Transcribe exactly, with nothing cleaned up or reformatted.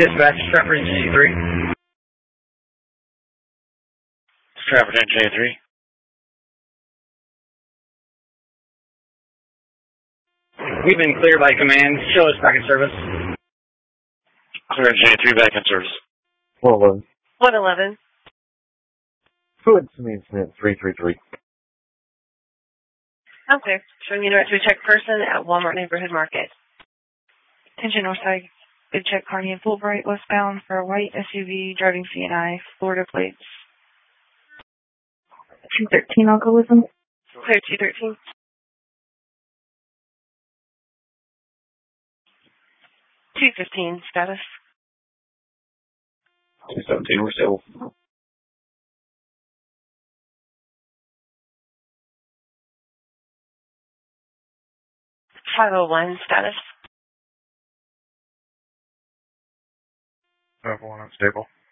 Dispatch, Stratford N J three. Stratford N J three. We've been cleared by command. Show us back in service. Clear N J three back in service. one eleven. one eleven. Fluid incident three three three. I'm clear. Showing you to a check person at Walmart Neighborhood Market. Attention Northside. Good check Carney and Fulbright westbound for a white S U V driving C and I, Florida plates. two thirteen alcoholism. Clear two thirteen. two fifteen status. two seventeen, we're still. five oh one status. five oh one unstable.